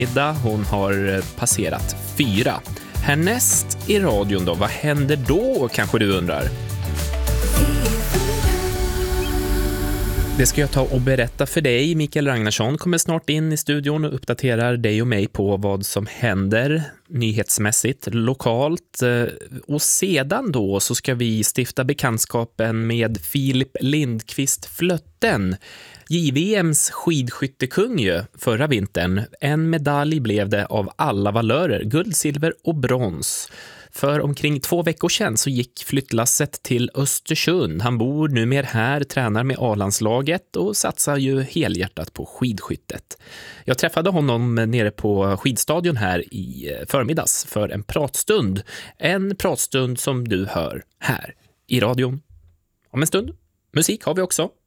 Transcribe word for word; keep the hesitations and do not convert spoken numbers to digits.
Ida, hon har passerat fyra. Härnäst i radion då, vad händer då kanske du undrar? Det ska jag ta och berätta för dig. Mikael Ragnarsson kommer snart in i studion och uppdaterar dig och mig på vad som händer nyhetsmässigt, lokalt. Och sedan då så ska vi stifta bekantskapen med Filip Lindqvist Flötten, J V M:s skidskyttekung ju, förra vintern. En medalj blev det av alla valörer, guld, silver och brons. För omkring två veckor sedan så gick flyttlasset till Östersund. Han bor numera här, tränar med A-landslaget och satsar ju helhjärtat på skidskyttet. Jag träffade honom nere på skidstadion här i förmiddags för en pratstund. En pratstund som du hör här i radion. Om en stund. Musik har vi också.